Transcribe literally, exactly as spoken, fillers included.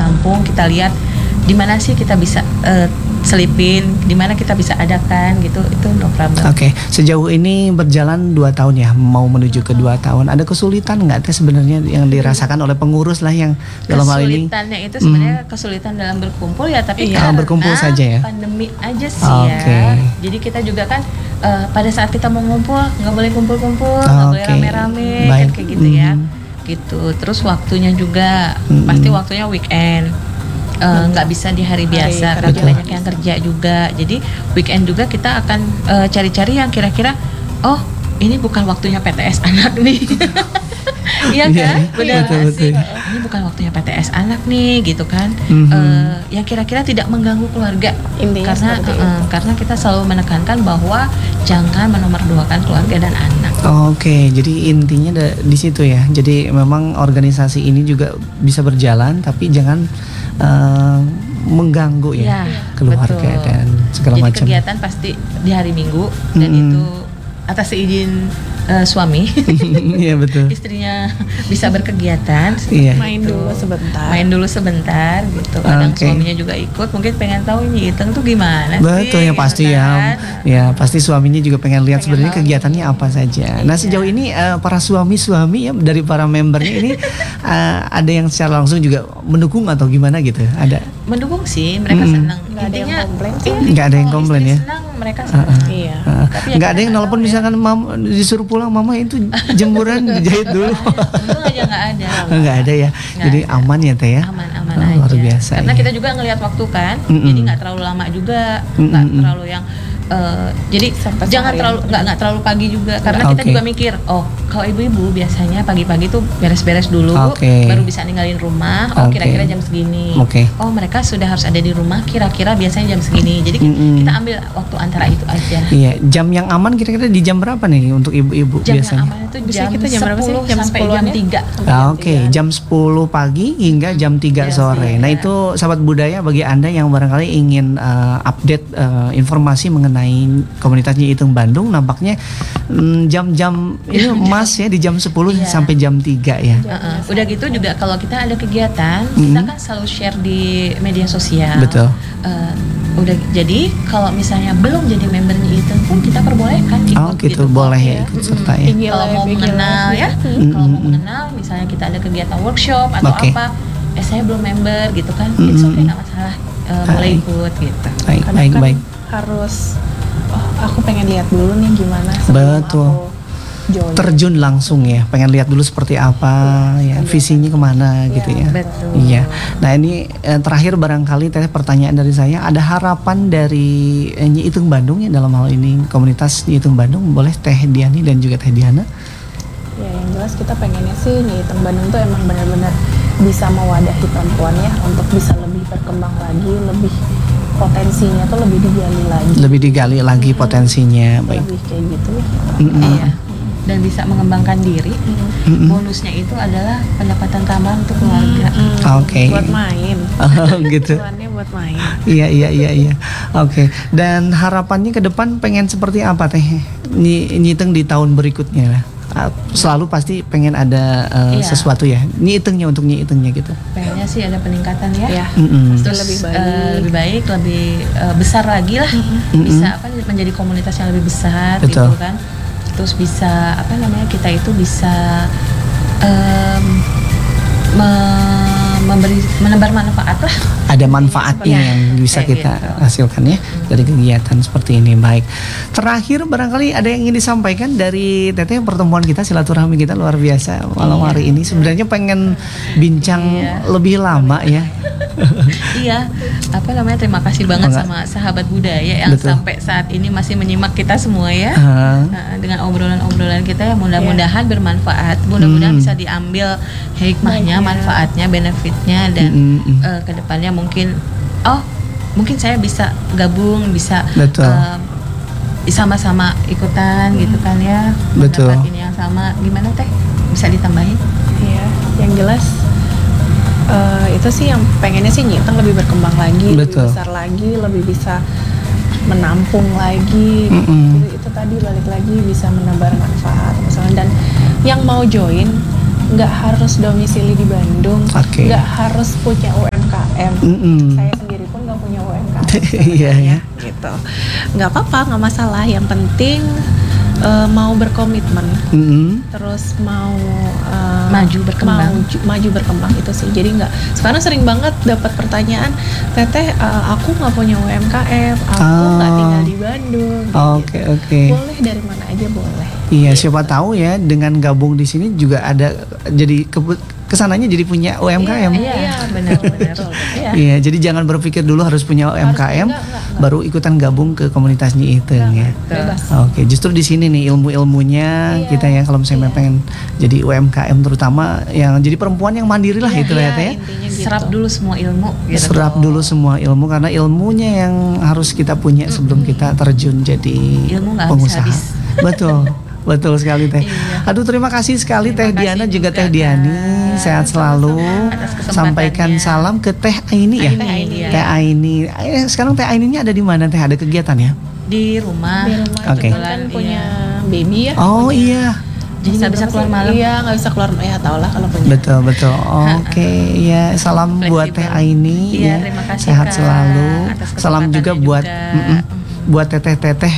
menampung, kita lihat di mana sih kita bisa uh, selipin, di mana kita bisa adakan gitu, itu no problem. Oke, okay. Sejauh ini berjalan dua tahun ya, mau menuju ke dua tahun. Ada kesulitan nggak teh sebenarnya yang dirasakan oleh pengurus lah yang dalam hal ini? Kesulitannya itu sebenarnya hmm. kesulitan dalam berkumpul ya, tapi iya, karena berkumpul saja ya. Pandemi aja sih okay. ya. Jadi kita juga kan uh, pada saat kita mau ngumpul nggak boleh kumpul-kumpul, nggak okay. boleh rame-rame, kan kayak gitu hmm. ya. Gitu. Terus waktunya juga hmm. pasti waktunya weekend. nggak uh, bisa di hari biasa hari, karena betul. Banyak yang kerja juga, jadi weekend juga kita akan uh, cari-cari yang kira-kira oh ini bukan waktunya P T S anak nih. Iya kan, benar sih, ini bukan waktunya P T S anak nih gitu kan, mm-hmm. uh, yang kira-kira tidak mengganggu keluarga. Intinya karena uh, karena kita selalu menekankan bahwa jangan menomorduakan keluarga dan anak. Oke, okay, jadi intinya da- di situ ya. Jadi memang organisasi ini juga bisa berjalan, tapi jangan uh, mengganggu ya, ya keluarga betul. Dan segala jadi macam. Jadi kegiatan pasti di hari Minggu dan mm-hmm. itu atas izin uh, suami. Iya betul. Istrinya bisa berkegiatan. Iya. Main dulu sebentar. Main dulu sebentar gitu. Kadang okay. suaminya juga ikut. Mungkin pengen tahu ini Iteng tuh gimana betul, sih. Betul yang pasti gitu ya. Kan? Ya pasti suaminya juga pengen lihat pengen sebenarnya kegiatannya apa saja. Iya. Nah sejauh ini uh, para suami-suami ya dari para membernya ini uh, ada yang secara langsung juga mendukung atau gimana gitu? Ada? Mendukung sih. Mereka hmm. senang. Nggak ada yang komplain sih. Nggak ada yang komplain ya. Senang, mereka senang. Uh, uh, iya. Uh, nggak ada yang nelpon ya. Misalkan mama disuruh pulang, mama itu jemuran dijahit dulu. Untung aja nggak ada. Nggak ada ya. Gak Jadi ada. Aman ya teh ya. Aman aman oh, aja. Luar biasa. Karena ya. kita juga ngelihat waktu kan. Mm-mm. Jadi nggak terlalu lama juga. Nggak Mm-mm. terlalu yang Uh, jadi sampai jangan terlalu nggak nggak terlalu pagi juga karena okay. kita juga mikir oh kalau ibu-ibu biasanya pagi-pagi tuh beres-beres dulu okay. baru bisa ninggalin rumah oh okay. kira-kira jam segini okay. oh mereka sudah harus ada di rumah kira-kira biasanya jam segini jadi mm-hmm. kita ambil waktu antara itu aja. Iya jam yang aman kira-kira di jam berapa nih untuk ibu-ibu jam biasanya? Jam yang aman itu jam, kita jam berapa sih? Jam sampai jam tiga. Ah, Oke okay. jam sepuluh pagi hingga jam tiga ya, sore. Nah ya. Itu sahabat budaya bagi anda yang barangkali ingin uh, update uh, informasi mengenai komunitas Komunitasnya Iteng Bandung nampaknya mm, jam-jam ini emas ya di jam sepuluh iya. sampai jam tiga ya. Uh-uh. Udah gitu juga kalau kita ada kegiatan mm-hmm. kita kan selalu share di media sosial. Betul. Uh, udah jadi kalau misalnya belum jadi membernya Iteng pun kita perbolehkan ikut. Oh gitu, gitu boleh ya ikut serta ya. Mm-hmm. Kalau mau mengenal ya, mm-hmm. kalau mau mengenal misalnya kita ada kegiatan workshop atau okay. apa, eh saya belum member gitu kan, mm-hmm. it's okay nggak masalah, uh, boleh ikut gitu. Baik Karena baik kan baik. Harus oh, aku pengen lihat dulu nih gimana sebelum betul. Aku join. Terjun langsung ya, pengen lihat dulu seperti apa ya, ya visinya kemana ya, gitu ya. Betul. Iya. Nah ini eh, terakhir barangkali teh pertanyaan dari saya, ada harapan dari eh, Nyi Iteng Bandung ya dalam hal ini komunitas Nyi Iteng Bandung, boleh Teh Diani dan juga Teh Diana. Ya yang jelas kita pengennya sih Nyi Iteng Bandung tuh emang benar-benar bisa mewadahi perempuan ya untuk bisa lebih berkembang lagi, lebih potensinya tuh lebih digali lagi. Lebih digali lagi mm-hmm. potensinya, baik. Lebih kayak gitu ya. Mm-hmm. Iya. Dan bisa mengembangkan diri. Mm-hmm. Bonusnya itu adalah pendapatan tambahan untuk keluarga. Mm-hmm. Oke. Okay. Buat main. Oh, gitu. Tujuannya buat main. Iya iya iya iya. Oke. Okay. Dan harapannya ke depan pengen seperti apa teh? Nyi Iteng di tahun berikutnya lah. Selalu pasti pengen ada uh, iya. sesuatu ya. Nyi Itengnya untuk Nyi Itengnya gitu. Pengennya sih ada peningkatan ya. ya. Mm-hmm. Terus lebih baik, uh, lebih baik, lebih uh, besar lagi lah. Mm-hmm. Bisa apa menjadi komunitas yang lebih besar. Betul. Gitu kan. Terus bisa apa namanya kita itu bisa um, me- memberi menebar manfaat lah. Ada manfaatnya ya, yang bisa kita gitu. hasilkan ya hmm. dari kegiatan seperti ini. Baik. Terakhir barangkali ada yang ingin disampaikan dari Teteh, pertemuan kita, silaturahmi kita luar biasa malam hari ini. Sebenarnya pengen bincang iya. lebih lama ya. Iya, apa namanya, terima kasih banget Enggak. sama sahabat budaya yang Betul. sampai saat ini masih menyimak kita semua ya. Uh. Dengan obrolan-obrolan kita yang mudah-mudahan yeah. bermanfaat, mudah-mudahan hmm. bisa diambil hikmahnya, Baik, manfaatnya, benefitnya, dan mm-hmm. uh, kedepannya mungkin oh mungkin saya bisa gabung, bisa uh, sama-sama ikutan hmm. gitu kan ya. Betul. Mendapat ini yang sama, gimana Teh? Bisa ditambahin? Iya, yang jelas uh, itu sih yang pengennya sih Nyi Iteng lebih berkembang lagi, Betul. lebih besar lagi, lebih bisa menampung lagi. Mm-hmm. Jadi itu tadi balik lagi bisa menebar manfaat misalnya, dan yang mau join nggak harus domisili di Bandung, okay. nggak harus punya U M K K M. Mm-mm. Saya sendiri pun nggak punya U M K M. Iya ya. Gitu. Nggak apa-apa, nggak masalah. Yang penting uh, mau berkomitmen, Mm-mm. terus mau uh, Maju berkembang. maju, maju berkembang itu sih. Jadi nggak. Sekarang sering banget dapat pertanyaan, Teteh, uh, aku nggak punya U M K M, aku nggak Oh. tinggal di Bandung. Oke, gitu. oke. Boleh dari mana aja boleh. Iya, siapa tahu ya dengan gabung di sini juga ada jadi ke- kesananya jadi punya U M K M. Iya, iya, benar, benar. Iya. Iya, jadi jangan berpikir dulu harus punya U M K M, Harus, enggak, enggak, enggak. baru ikutan gabung ke komunitas Nyi Iteng ya. Bebas. Oke, justru di sini nih ilmu-ilmunya Iya, kita ya kalau misalnya iya. pengen jadi U M K M terutama yang jadi perempuan yang mandiri lah Iya, itu lah ya iya, Teh ya. intinya gitu. Serap dulu semua ilmu gitu. Serap dulu semua ilmu karena ilmunya yang harus kita punya sebelum kita terjun jadi Ilmu nggak pengusaha. habis-habis. Betul. Betul sekali Teh. Iya. Aduh terima kasih sekali Teh Terima Diana kasih juga juga, Teh Diani. Kak. Sehat selalu. Atas kesempatannya. Sampaikan salam ke Teh Aini ya. Teh Aini, ya. Teh Aini. Eh, sekarang Teh Aininya ada di mana Teh? Ada kegiatan ya? Di rumah. Di rumah Oke. cuman kan punya baby ya. Oh iya. Jadi nggak bisa keluar malam. Iya, nggak bisa keluar. Ya tau lah kalau punya. Betul betul. Oke ya salam buat Teh Fleksibel. Aini Iya, ya. terima kasih, Sehat Kak, selalu. atas Salam juga kesempatannya buat juga. mm-mm, buat teteh-teteh